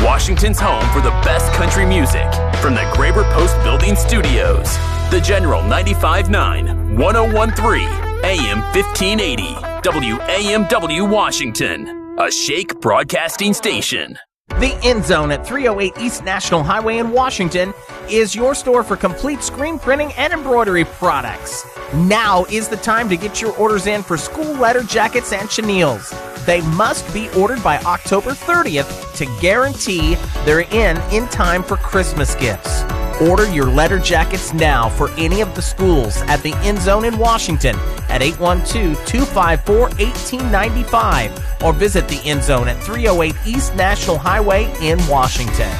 Washington's home for the best country music from the Graber Post Building Studios. The General 95.9, 101.3, AM 1580, WAMW Washington, a Shake broadcasting station. The End Zone at 308 East National Highway in Washington is your store for complete screen printing and embroidery products. Now is the time to get your orders in for school letter jackets and chenilles. They must be ordered by October 30th to guarantee they're in time for Christmas gifts. Order your letter jackets now for any of the schools at the End Zone in Washington at 812-254-1895 or visit the End Zone at 308 East National Highway in Washington.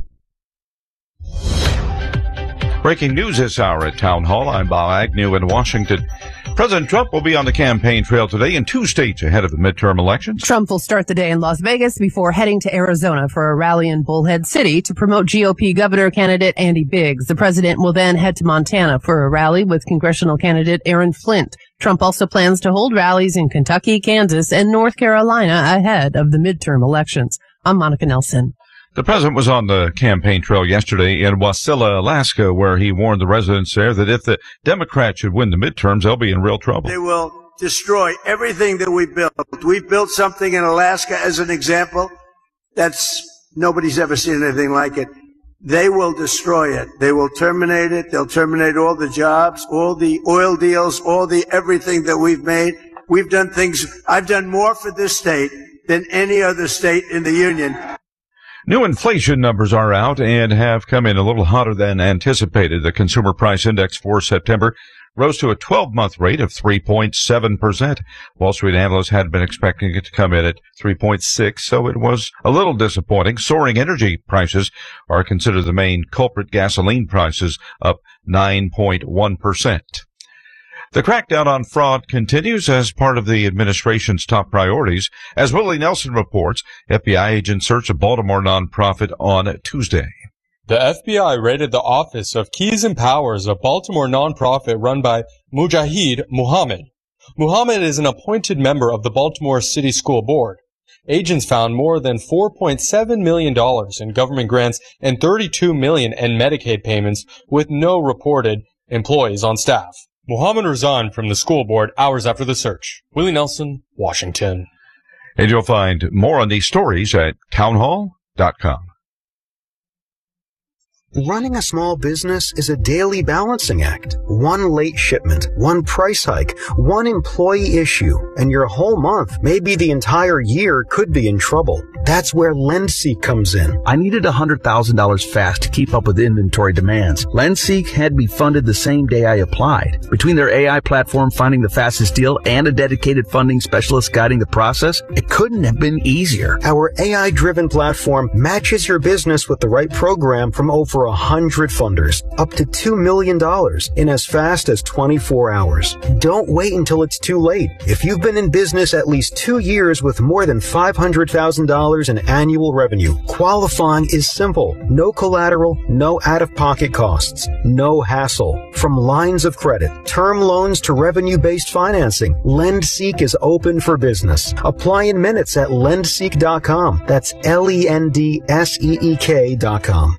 Breaking news this hour at Town Hall. I'm Bob Agnew in Washington. President Trump will be on the campaign trail today in 2 states ahead of the midterm elections. Trump will start the day in Las Vegas before heading to Arizona for a rally in Bullhead City to promote GOP governor candidate Andy Biggs. The president will then head to Montana for a rally with congressional candidate Aaron Flint. Trump also plans to hold rallies in Kentucky, Kansas, and North Carolina ahead of the midterm elections. I'm Monica Nelson. The president was on the campaign trail yesterday in Wasilla, Alaska, where he warned the residents there that if the Democrats should win the midterms, they'll be in real trouble. They will destroy everything that we built. We've built something in Alaska as an example that's nobody's ever seen anything like it. They will destroy it. They will terminate it. They'll terminate all the jobs, all the oil deals, all the everything that we've made. We've done things. I've done more for this state than any other state in the union. New inflation numbers are out and have come in a little hotter than anticipated. The Consumer Price Index for September rose to a 12-month rate of 3.7%. Wall Street analysts had been expecting it to come in at 3.6, so it was a little disappointing. Soaring energy prices are considered the main culprit. Gasoline prices up 9.1%. The crackdown on fraud continues as part of the administration's top priorities. As Willie Nelson reports, FBI agents searched a Baltimore nonprofit on Tuesday. The FBI raided the office of Keys and Powers, a Baltimore nonprofit run by Mujahid Muhammad. Muhammad is an appointed member of the Baltimore City School Board. Agents found more than $4.7 million in government grants and $32 million in Medicaid payments with no reported employees on staff. Muhammad resigned from the school board hours after the search. Willie Nelson, Washington. And you'll find more on these stories at townhall.com. Running a small business is a daily balancing act. One late shipment, one price hike, one employee issue, and your whole month, maybe the entire year, could be in trouble. That's where LendSeek comes in. I needed $100,000 fast to keep up with inventory demands. LendSeek had me funded the same day I applied. Between their AI platform finding the fastest deal and a dedicated funding specialist guiding the process, it couldn't have been easier. Our AI-driven platform matches your business with the right program from over 100 funders, up to $2 million in as fast as 24 hours. Don't wait until it's too late. If you've been in business at least 2 years with more than $500,000 in annual revenue, qualifying is simple. No collateral, no out-of-pocket costs, no hassle. From lines of credit, term loans to revenue-based financing, LendSeek is open for business. Apply in minutes at lendseek.com. That's LENDSEEK.com.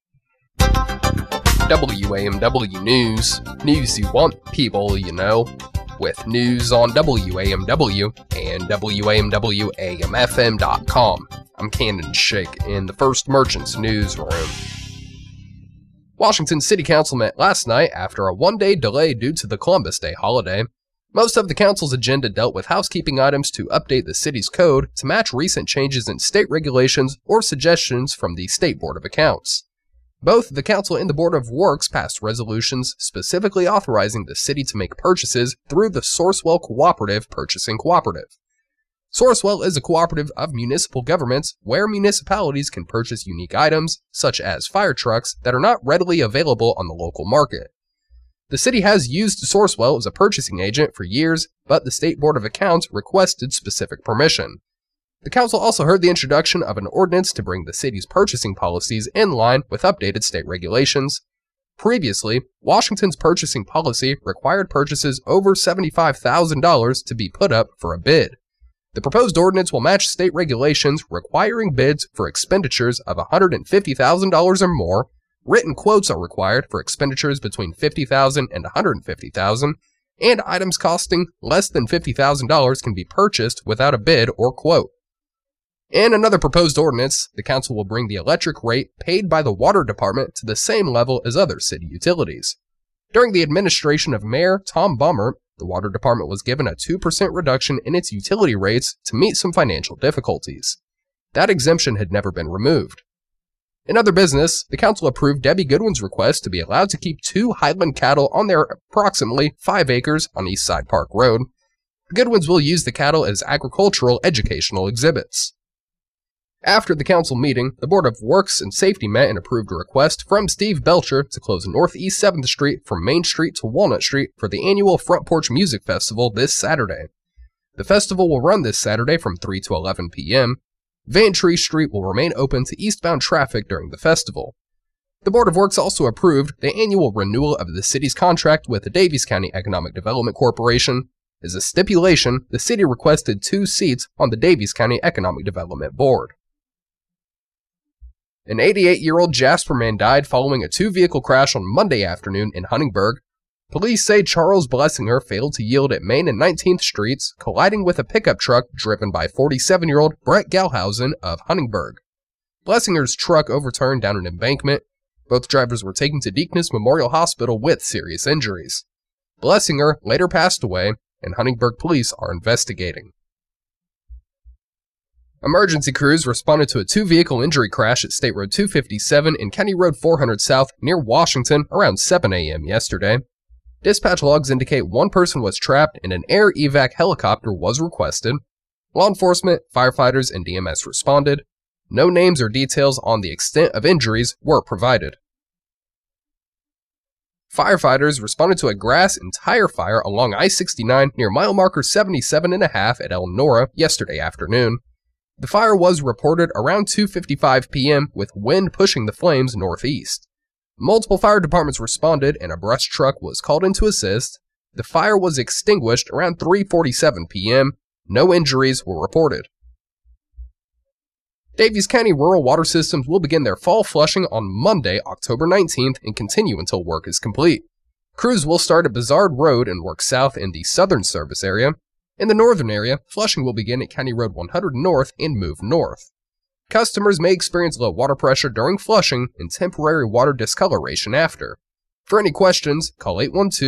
WAMW News. News you want, people you know. With news on WAMW and WAMWAMFM.com. I'm Cannon Shake in the First Merchants newsroom. Washington City Council met last night after a one-day delay due to the Columbus Day holiday. Most of the council's agenda dealt with housekeeping items to update the city's code to match recent changes in state regulations or suggestions from the State Board of Accounts. Both the Council and the Board of Works passed resolutions specifically authorizing the city to make purchases through the Sourcewell Cooperative Purchasing Cooperative. Sourcewell is a cooperative of municipal governments where municipalities can purchase unique items, such as fire trucks, that are not readily available on the local market. The city has used Sourcewell as a purchasing agent for years, but the State Board of Accounts requested specific permission. The council also heard the introduction of an ordinance to bring the city's purchasing policies in line with updated state regulations. Previously, Washington's purchasing policy required purchases over $75,000 to be put up for a bid. The proposed ordinance will match state regulations requiring bids for expenditures of $150,000 or more. Written quotes are required for expenditures between $50,000 and $150,000, and items costing less than $50,000 can be purchased without a bid or quote. In another proposed ordinance, the council will bring the electric rate paid by the water department to the same level as other city utilities. During the administration of Mayor Tom Baumert, the water department was given a 2% reduction in its utility rates to meet some financial difficulties. That exemption had never been removed. In other business, the council approved Debbie Goodwin's request to be allowed to keep 2 Highland cattle on their approximately 5 acres on East Side Park Road. The Goodwins will use the cattle as agricultural educational exhibits. After the council meeting, the Board of Works and Safety met and approved a request from Steve Belcher to close Northeast 7th Street from Main Street to Walnut Street for the annual Front Porch Music Festival this Saturday. The festival will run this Saturday from 3 to 11 p.m. Van Tree Street will remain open to eastbound traffic during the festival. The Board of Works also approved the annual renewal of the city's contract with the Daviess County Economic Development Corporation. As a stipulation, the city requested 2 seats on the Daviess County Economic Development Board. An 88-year-old Jasper man died following a 2-vehicle crash on Monday afternoon in Huntingburg. Police say Charles Blessinger failed to yield at Main and 19th Streets, colliding with a pickup truck driven by 47-year-old Brett Galhausen of Huntingburg. Blessinger's truck overturned down an embankment. Both drivers were taken to Deaconess Memorial Hospital with serious injuries. Blessinger later passed away, and Huntingburg police are investigating. Emergency crews responded to a 2-vehicle injury crash at State Road 257 and County Road 400 South near Washington around 7 a.m. yesterday. Dispatch logs indicate 1 person was trapped and an air evac helicopter was requested. Law enforcement, firefighters, and DMS responded. No names or details on the extent of injuries were provided. Firefighters responded to a grass and tire fire along I-69 near mile marker 77.5 at El Nora yesterday afternoon. The fire was reported around 2:55 p.m. with wind pushing the flames northeast. Multiple fire departments responded and a brush truck was called in to assist. The fire was extinguished around 3:47 p.m. No injuries were reported. Daviess County Rural Water Systems will begin their fall flushing on Monday, October 19th and continue until work is complete. Crews will start at Bizard Road and work south in the southern service area. In the northern area, flushing will begin at County Road 100 North and move north. Customers may experience low water pressure during flushing and temporary water discoloration after. For any questions, call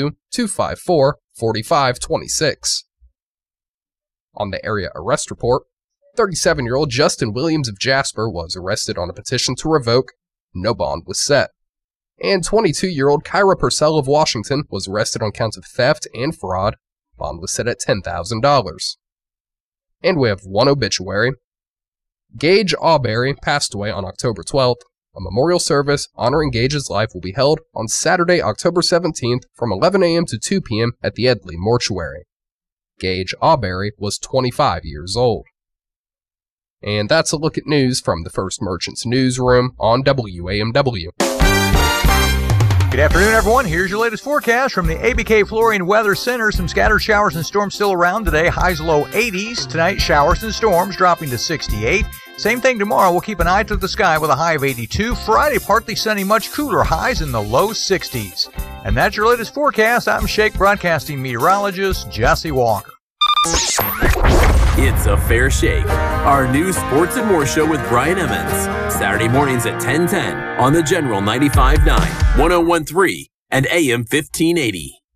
812-254-4526. On the area arrest report, 37-year-old Justin Williams of Jasper was arrested on a petition to revoke. No bond was set. And 22-year-old Kyra Purcell of Washington was arrested on counts of theft and fraud. Bond was set at $10,000. And we have one obituary. Gage Auberry passed away on October 12th. A memorial service honoring Gage's life will be held on Saturday, October 17th from 11 a.m. to 2 p.m. at the Edley Mortuary. Gage Auberry was 25 years old. And that's a look at news from the First Merchants Newsroom on WAMW. Good afternoon, everyone. Here's your latest forecast from the ABK Flooring Weather Center. Some scattered showers and storms still around today. Highs low 80s. Tonight, showers and storms dropping to 68. Same thing tomorrow. We'll keep an eye to the sky with a high of 82. Friday, partly sunny, much cooler. Highs in the low 60s. And that's your latest forecast. I'm Shake Broadcasting meteorologist Jesse Walker. It's a Fair Shake, our new sports and more show with Brian Emmons. Saturday mornings at 10:10 on the General 95.9, 101.3, and AM 1580.